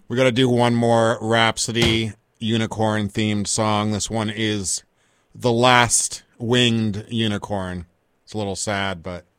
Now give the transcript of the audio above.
We got to do one more Rhapsody unicorn themed song. This one is The Last Winged Unicorn. It's a little sad, but